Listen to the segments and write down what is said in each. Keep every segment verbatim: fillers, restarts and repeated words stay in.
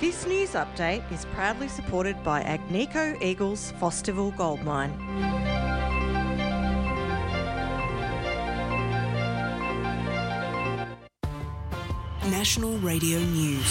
This news update is proudly supported by Agnico Eagles Fosterville Gold Mine. National Radio News.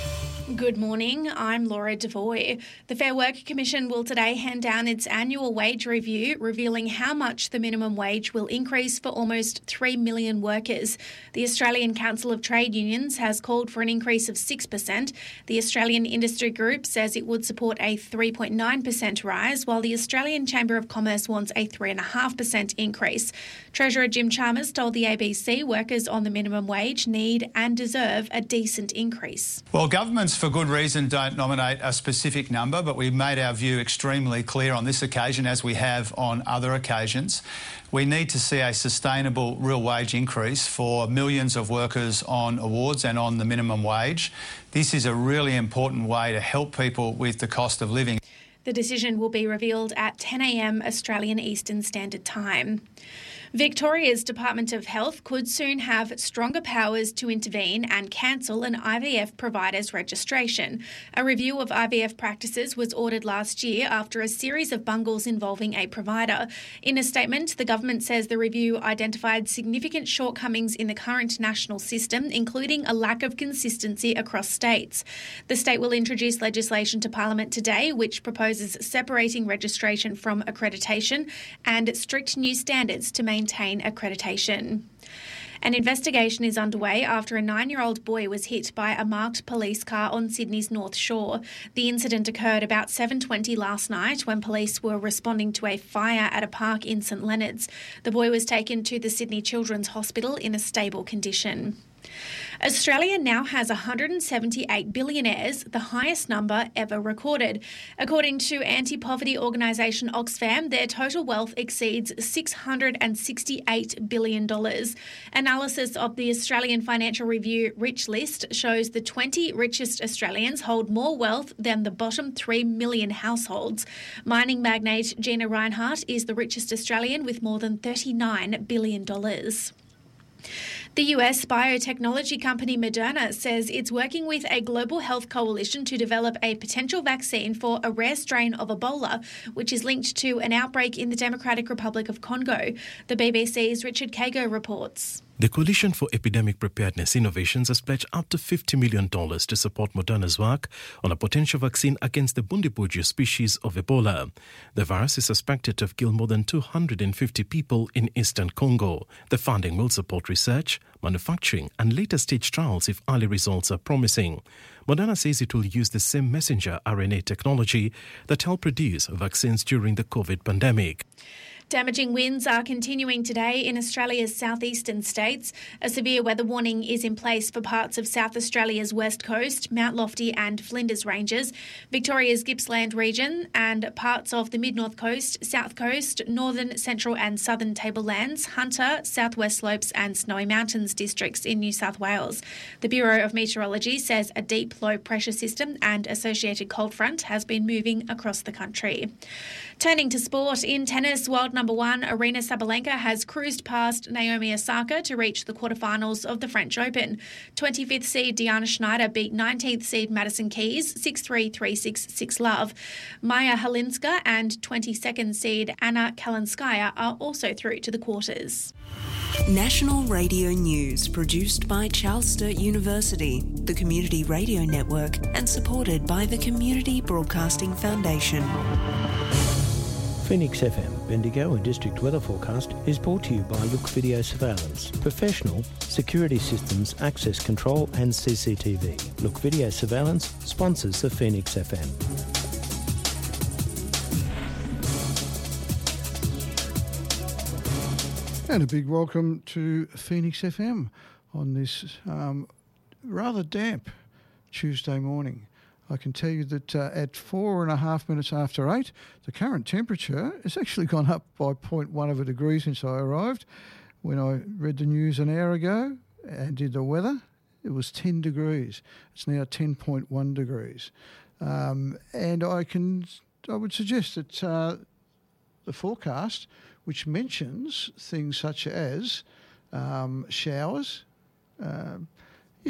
Good morning, I'm Laura Devoy. The Fair Work Commission will today hand down its annual wage review, revealing how much the minimum wage will increase for almost three million workers. The Australian Council of Trade Unions has called for an increase of six percent. The Australian Industry Group says it would support a three point nine percent rise, while the Australian Chamber of Commerce wants a three point five percent increase. Treasurer Jim Chalmers told the A B C workers on the minimum wage need and deserve a decent increase. Well, governments for good reason don't nominate a specific number, but we've made our view extremely clear on this occasion, as we have on other occasions. We need to see a sustainable real wage increase for millions of workers on awards and on the minimum wage. This is a really important way to help people with the cost of living. The decision will be revealed at ten a m Australian Eastern Standard Time. Victoria's Department of Health could soon have stronger powers to intervene and cancel an I V F provider's registration. A review of I V F practices was ordered last year after a series of bungles involving a provider. In a statement, the government says the review identified significant shortcomings in the current national system, including a lack of consistency across states. The state will introduce legislation to Parliament today, which proposes separating registration from accreditation and strict new standards to maintain maintain accreditation. An investigation is underway after a nine-year-old boy was hit by a marked police car on Sydney's North Shore. The incident occurred about seven twenty last night when police were responding to a fire at a park in St Leonards. The boy was taken to the Sydney Children's Hospital in a stable condition. Australia now has one hundred seventy-eight billionaires, the highest number ever recorded. According to anti-poverty organisation Oxfam, their total wealth exceeds six hundred sixty-eight billion dollars. Analysis of the Australian Financial Review Rich List shows the twenty richest Australians hold more wealth than the bottom three million households. Mining magnate Gina Rinehart is the richest Australian with more than thirty-nine billion dollars. The U S biotechnology company Moderna says it's working with a global health coalition to develop a potential vaccine for a rare strain of Ebola, which is linked to an outbreak in the Democratic Republic of Congo. The B B C's Richard Kago reports. The Coalition for Epidemic Preparedness Innovations has pledged up to fifty million dollars to support Moderna's work on a potential vaccine against the Bundibugyo species of Ebola. The virus is suspected to have killed more than two hundred fifty people in eastern Congo. The funding will support research, manufacturing and later stage trials if early results are promising. Moderna says it will use the same messenger R N A technology that helped produce vaccines during the COVID pandemic. Damaging winds are continuing today in Australia's southeastern states. A severe weather warning is in place for parts of South Australia's west coast, Mount Lofty and Flinders Ranges, Victoria's Gippsland region and parts of the mid-north coast, south coast, northern, central and southern tablelands, Hunter, southwest slopes and Snowy Mountains districts in New South Wales. The Bureau of Meteorology says a deep low pressure system and associated cold front has been moving across the country. Turning to sport, in tennis, world number one, Aryna Sabalenka has cruised past Naomi Osaka to reach the quarterfinals of the French Open. twenty-fifth seed Diana Schneider beat nineteenth seed Madison Keys six three, three six, six love. Maya Halinska and twenty-second seed Anna Kalinskaya are also through to the quarters. National Radio News, produced by Charles Sturt University, the Community Radio Network, and supported by the Community Broadcasting Foundation. Phoenix F M, Bendigo and District Weather Forecast is brought to you by Look Video Surveillance, professional security systems, access control and C C T V. Look Video Surveillance sponsors the Phoenix F M. And a big welcome to Phoenix F M on this um, rather damp Tuesday morning. I can tell you that uh, at four and a half minutes after eight, the current temperature has actually gone up by zero point one of a degree since I arrived. When I read the news an hour ago and did the weather, it was ten degrees. It's now ten point one degrees. Um, and I can, I would suggest that uh, the forecast, which mentions things such as um, showers, um, it's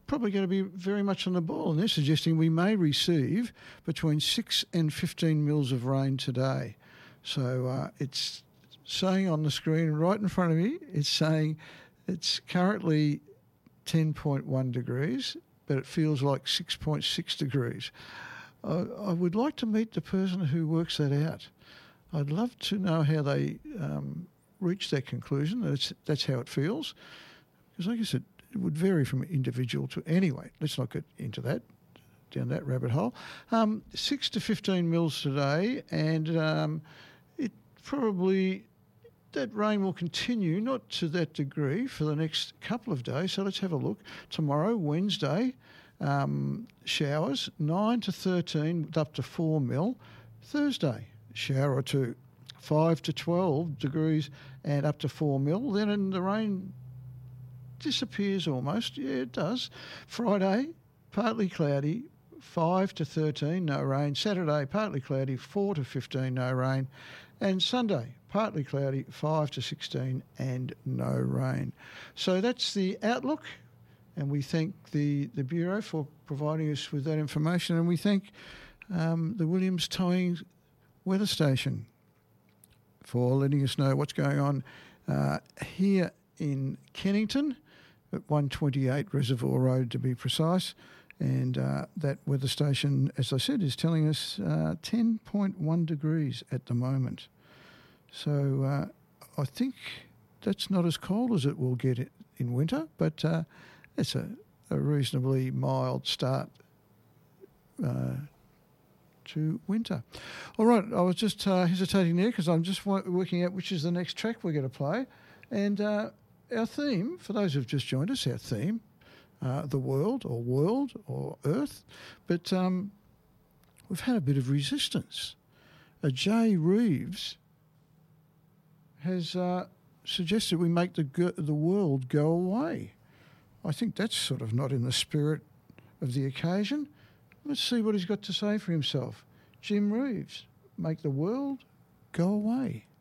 probably going to be very much on the ball, and they're suggesting we may receive between six and fifteen mils of rain today. So uh, it's saying on the screen right in front of me, it's saying it's currently ten point one degrees, but it feels like six point six degrees. I, I would like to meet the person who works that out. I'd love to know how they um, reach that conclusion, that it's, that's how it feels. Because like I said, it would vary from individual to... Anyway, let's not get into that, down that rabbit hole. Um, six to fifteen mils today, and um, it probably... That rain will continue, not to that degree, for the next couple of days. So let's have a look. Tomorrow, Wednesday, um, showers, nine to thirteen, up to four mil. Thursday, shower or two, five to twelve degrees and up to four mil. Then in the rain disappears almost. Yeah, it does. Friday, partly cloudy, five to thirteen, no rain. Saturday, partly cloudy, four to fifteen, no rain. And Sunday, partly cloudy, five to sixteen and no rain. So that's the outlook, and we thank the, the Bureau for providing us with that information, and we thank um, the Williams Towing Weather Station for letting us know what's going on uh, here in Kennington at one twenty-eight Reservoir Road to be precise. And uh, that weather station, as I said, is telling us uh, ten point one degrees at the moment. So uh, I think that's not as cold as it will get in winter, but uh, it's a, a reasonably mild start uh, to winter. All right, I was just uh, hesitating there because I'm just working out which is the next track we're going to play. And uh, our theme, for those who've just joined us, our theme, Uh, the world or world or earth, but um, we've had a bit of resistance. Uh, Jay Reeves has uh, suggested we make the go- the world go away. I think that's sort of not in the spirit of the occasion. Let's see what he's got to say for himself. Jim Reeves, make the world go away.